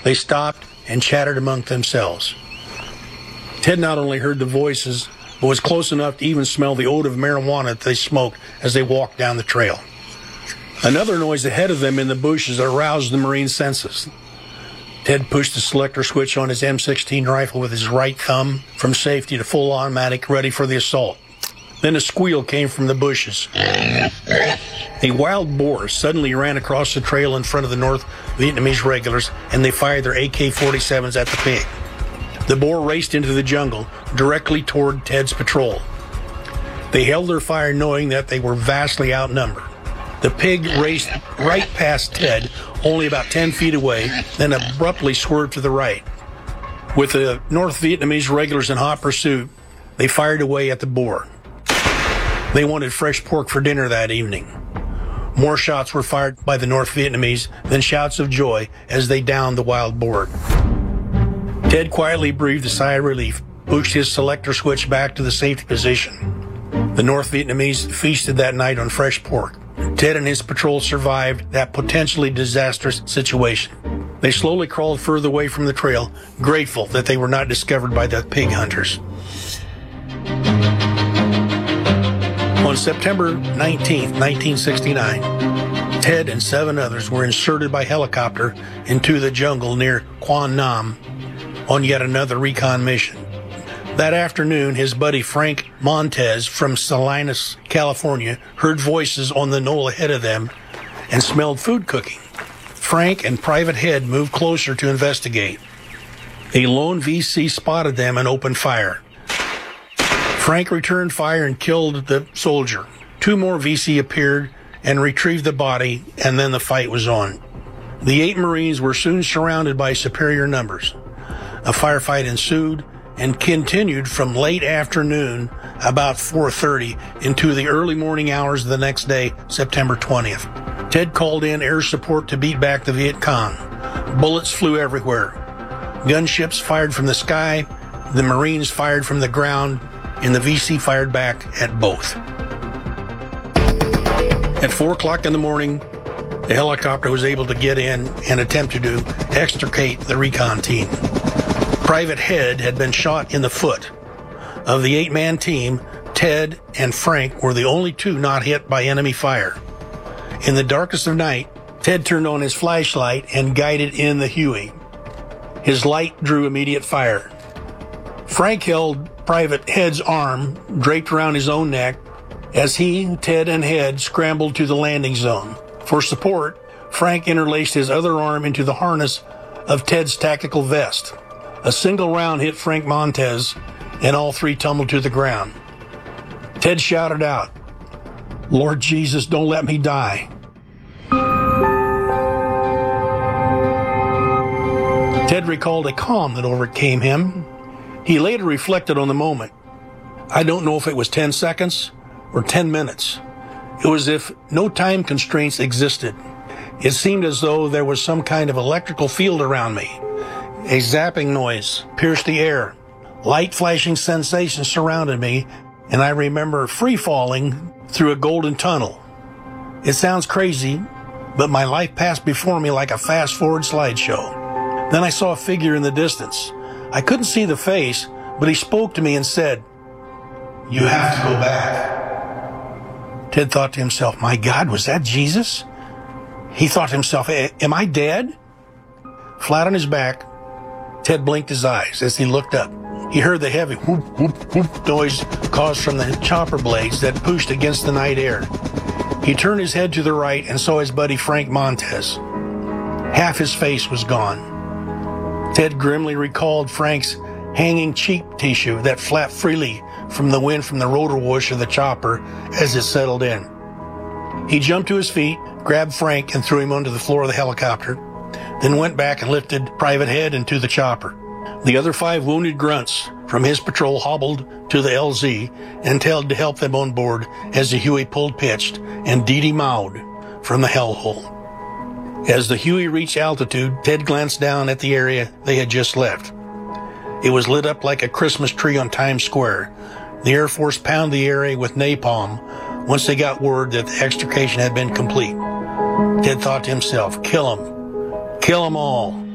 They stopped and chattered among themselves. Ted not only heard the voices, but was close enough to even smell the odor of marijuana that they smoked as they walked down the trail. Another noise ahead of them in the bushes aroused the Marine's senses. Ted pushed the selector switch on his M16 rifle with his right thumb from safety to full automatic, ready for the assault. Then a squeal came from the bushes. A wild boar suddenly ran across the trail in front of the North Vietnamese regulars, and they fired their AK-47s at the pig. The boar raced into the jungle, directly toward Ted's patrol. They held their fire knowing that they were vastly outnumbered. The pig raced right past Ted, only about 10 feet away, then abruptly swerved to the right. With the North Vietnamese regulars in hot pursuit, they fired away at the boar. They wanted fresh pork for dinner that evening. More shots were fired by the North Vietnamese, then shouts of joy as they downed the wild boar. Ted quietly breathed a sigh of relief, pushed his selector switch back to the safety position. The North Vietnamese feasted that night on fresh pork. Ted and his patrol survived that potentially disastrous situation. They slowly crawled further away from the trail, grateful that they were not discovered by the pig hunters. On September 19, 1969, Ted and 7 others were inserted by helicopter into the jungle near Quan Nam on yet another recon mission. That afternoon, his buddy Frank Montez from Salinas, California, heard voices on the knoll ahead of them and smelled food cooking. Frank and Private Head moved closer to investigate. A lone VC spotted them and opened fire. Frank returned fire and killed the soldier. 2 more VC appeared and retrieved the body, and then the fight was on. The 8 Marines were soon surrounded by superior numbers. A firefight ensued and continued from late afternoon, about 4:30, into the early morning hours of the next day, September 20th. Ted called in air support to beat back the Viet Cong. Bullets flew everywhere. Gunships fired from the sky, the Marines fired from the ground, and the VC fired back at both. At 4 o'clock in the morning, the helicopter was able to get in and attempted to extricate the recon team. Private Head had been shot in the foot. Of the 8-man team, Ted and Frank were the only 2 not hit by enemy fire. In the darkest of night, Ted turned on his flashlight and guided in the Huey. His light drew immediate fire. Frank held Private Head's arm draped around his own neck as he, Ted, and Head scrambled to the landing zone. For support, Frank interlaced his other arm into the harness of Ted's tactical vest. A single round hit Frank Montez, and all 3 tumbled to the ground. Ted shouted out, "Lord Jesus, don't let me die." Ted recalled a calm that overcame him. He later reflected on the moment. "I don't know if it was 10 seconds or 10 minutes. It was as if no time constraints existed. It seemed as though there was some kind of electrical field around me. A zapping noise pierced the air. Light flashing sensations surrounded me, and I remember free-falling through a golden tunnel. It sounds crazy, but my life passed before me like a fast-forward slideshow. Then I saw a figure in the distance. I couldn't see the face, but he spoke to me and said, 'You have to go back.'" Ted thought to himself, "My God, was that Jesus?" He thought to himself, "Am I dead?" Flat on his back, Ted blinked his eyes as he looked up. He heard the heavy whoop, whoop, whoop noise caused from the chopper blades that pushed against the night air. He turned his head to the right and saw his buddy Frank Montez. Half his face was gone. Ted grimly recalled Frank's hanging cheek tissue that flapped freely from the wind from the rotor wash of the chopper as it settled in. He jumped to his feet, grabbed Frank, and threw him onto the floor of the helicopter, then went back and lifted Private Head into the chopper. The other 5 wounded grunts from his patrol hobbled to the LZ and Ted to help them on board as the Huey pulled pitched and Dee Dee mowed from the hellhole. As the Huey reached altitude, Ted glanced down at the area they had just left. It was lit up like a Christmas tree on Times Square. The Air Force pounded the area with napalm once they got word that the extrication had been complete. Ted thought to himself, "Kill 'em. Kill 'em all."